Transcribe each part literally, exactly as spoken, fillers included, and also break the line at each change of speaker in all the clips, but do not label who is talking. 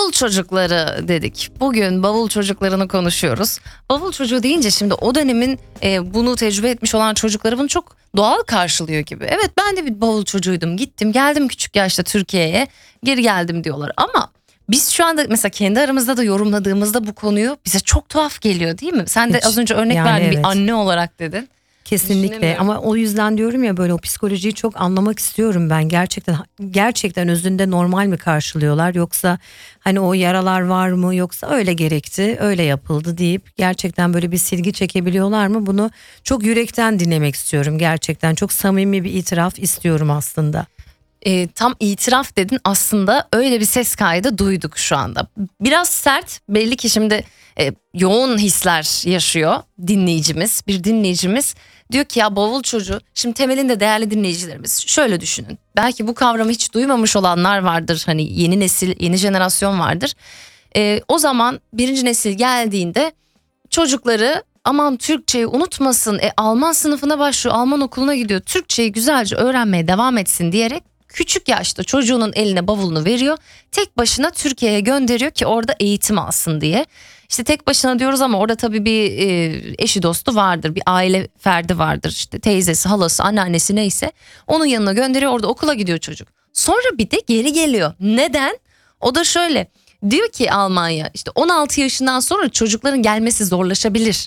Bavul çocukları dedik. Bugün bavul çocuklarını konuşuyoruz. Bavul çocuğu deyince şimdi o dönemin e, bunu tecrübe etmiş olan çocukları bunu çok doğal karşılıyor gibi. Evet, ben de bir bavul çocuğuydum. Gittim geldim küçük yaşta Türkiye'ye, geri geldim diyorlar. Ama biz şu anda mesela kendi aramızda da yorumladığımızda bu konuyu bize çok tuhaf geliyor, değil mi? Sen de
Hiç,
az önce örnek
yani
verdin,
evet.
bir anne olarak dedin.
Kesinlikle, ama o yüzden diyorum ya, böyle o psikolojiyi çok anlamak istiyorum ben. Gerçekten gerçekten özünde normal mi karşılıyorlar, yoksa hani o yaralar var mı, yoksa öyle gerekti, öyle yapıldı deyip gerçekten böyle bir silgi çekebiliyorlar mı? Bunu çok yürekten dinlemek istiyorum. Gerçekten çok samimi bir itiraf istiyorum aslında.
E, tam itiraf dedin, aslında öyle bir ses kaydı duyduk şu anda. Biraz sert, belli ki şimdi e, yoğun hisler yaşıyor dinleyicimiz. Bir dinleyicimiz diyor ki ya bavul çocuğu, şimdi temelinde değerli dinleyicilerimiz şöyle düşünün. Belki bu kavramı hiç duymamış olanlar vardır, hani yeni nesil, yeni jenerasyon vardır. E, o zaman birinci nesil geldiğinde çocukları aman Türkçeyi unutmasın, e, Alman sınıfına başlıyor, Alman okuluna gidiyor, Türkçeyi güzelce öğrenmeye devam etsin diyerek küçük yaşta çocuğunun eline bavulunu veriyor. Tek başına Türkiye'ye gönderiyor ki orada eğitim alsın diye. İşte tek başına diyoruz ama orada tabii bir e, eşi dostu vardır, bir aile ferdi vardır. İşte teyzesi, halası, anneannesi neyse onun yanına gönderiyor, orada okula gidiyor çocuk. Sonra bir de geri geliyor. Neden? O da şöyle diyor ki Almanya, işte on altı yaşından sonra çocukların gelmesi zorlaşabilir.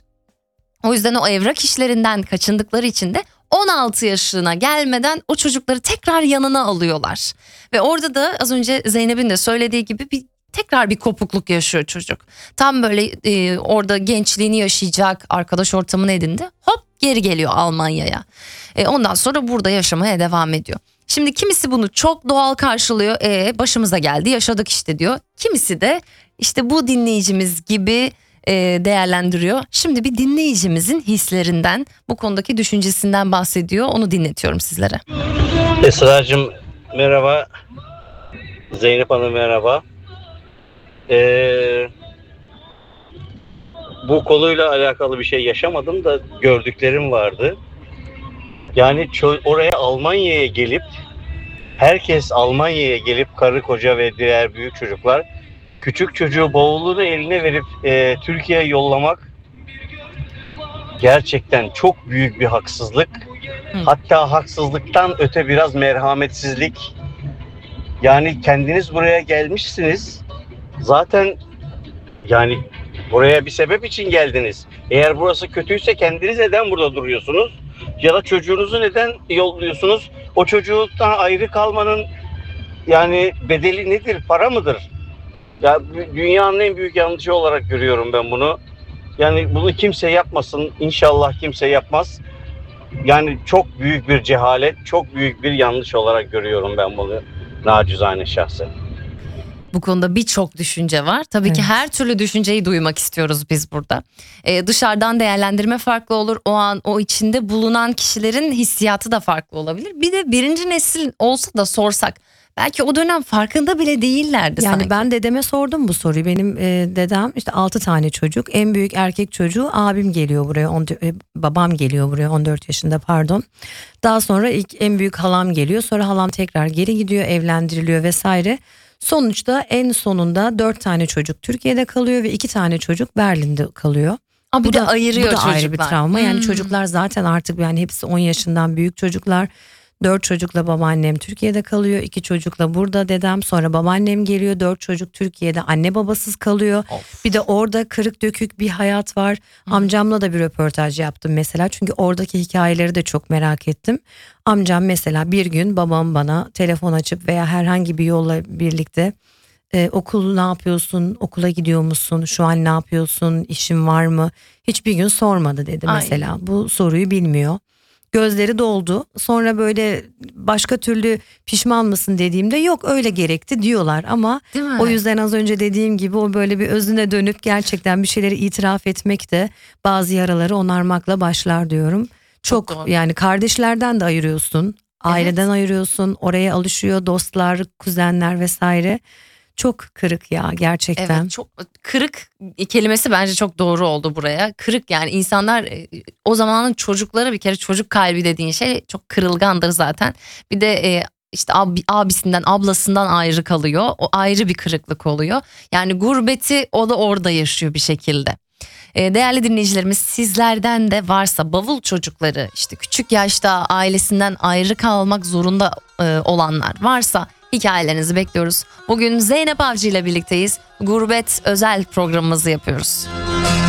O yüzden o evrak işlerinden kaçındıkları için de on altı yaşına gelmeden o çocukları tekrar yanına alıyorlar. Ve orada da az önce Zeynep'in de söylediği gibi bir tekrar bir kopukluk yaşıyor çocuk. Tam böyle e, orada gençliğini yaşayacak, arkadaş ortamını edindi. Hop geri geliyor Almanya'ya. E, ondan sonra burada yaşamaya devam ediyor. Şimdi kimisi bunu çok doğal karşılıyor. E, başımıza geldi, yaşadık işte diyor. Kimisi de işte bu dinleyicimiz gibi değerlendiriyor. Şimdi bir dinleyicimizin hislerinden, bu konudaki düşüncesinden bahsediyor. Onu dinletiyorum sizlere.
Esra'cığım merhaba. Zeynep Hanım merhaba. Ee, bu konuyla alakalı bir şey yaşamadım da gördüklerim vardı. Yani ço- oraya Almanya'ya gelip herkes Almanya'ya gelip karı koca ve diğer büyük çocuklar küçük çocuğu bavulunu eline verip e, Türkiye'ye yollamak gerçekten çok büyük bir haksızlık. Hı. Hatta haksızlıktan öte biraz merhametsizlik. Yani kendiniz buraya gelmişsiniz. Zaten yani buraya bir sebep için geldiniz. Eğer burası kötüyse kendiniz neden burada duruyorsunuz? Ya da çocuğunuzu neden yolluyorsunuz? O çocuktan ayrı kalmanın yani bedeli nedir? Para mıdır? Ya dünyanın en büyük yanlışı olarak görüyorum ben bunu. Yani bunu kimse yapmasın. İnşallah kimse yapmaz. Yani çok büyük bir cehalet, çok büyük bir yanlış olarak görüyorum ben bunu nacizane şahsen.
Bu konuda birçok düşünce var. Tabii evet. ki her türlü düşünceyi duymak istiyoruz biz burada. Ee, dışarıdan değerlendirme farklı olur. O an o içinde bulunan kişilerin hissiyatı da farklı olabilir. Bir de birinci nesil olsa da sorsak, belki o dönem farkında bile değillerdi
yani
sanki.
Ben dedeme sordum bu soruyu. Benim e, dedem işte altı tane çocuk. En büyük erkek çocuğu abim geliyor buraya. On, e, babam geliyor buraya on dört yaşında pardon. Daha sonra ilk en büyük halam geliyor. Sonra halam tekrar geri gidiyor, evlendiriliyor vesaire. Sonuçta en sonunda dört tane çocuk Türkiye'de kalıyor ve iki tane çocuk Berlin'de kalıyor.
Aa, bu
bu
da
da
ayırıyor
bu da
çocuklar.
ayrı bir travma. Yani hmm. çocuklar zaten artık yani hepsi on yaşından büyük çocuklar. Dört çocukla babaannem Türkiye'de kalıyor. İki çocukla burada dedem. Sonra babaannem geliyor. Dört çocuk Türkiye'de anne babasız kalıyor. Of. Bir de orada kırık dökük bir hayat var. Hı. Amcamla da bir röportaj yaptım mesela. Çünkü oradaki hikayeleri de çok merak ettim. Amcam mesela bir gün babam bana telefon açıp veya herhangi bir yolla birlikte e, okul ne yapıyorsun? Okula gidiyor musun? Şu an ne yapıyorsun? İşin var mı? Hiçbir gün sormadı dedi mesela. Ay. Bu soruyu bilmiyor. Gözleri doldu. Sonra böyle başka türlü pişman mısın dediğimde yok öyle gerekti diyorlar ama o yüzden az önce dediğim gibi o böyle bir özüne dönüp gerçekten bir şeyleri itiraf etmek de bazı yaraları onarmakla başlar diyorum. Çok, çok yani kardeşlerden de ayırıyorsun, aileden evet. ayırıyorsun, oraya alışıyor dostlar, kuzenler vesaire. Çok kırık ya gerçekten.
Evet, çok kırık kelimesi bence çok doğru oldu buraya. Kırık yani insanlar, o zamanın çocukları, bir kere çocuk kalbi dediğin şey çok kırılgandır zaten. Bir de e, işte ab, abisinden ablasından ayrı kalıyor. O ayrı bir kırıklık oluyor. Yani gurbeti o da orada yaşıyor bir şekilde. Ee, değerli dinleyicilerimiz, sizlerden de varsa bavul çocukları, işte küçük yaşta ailesinden ayrı kalmak zorunda e, olanlar varsa hikayelerinizi bekliyoruz. Bugün Zeynep Avcı ile birlikteyiz. Gurbet özel programımızı yapıyoruz.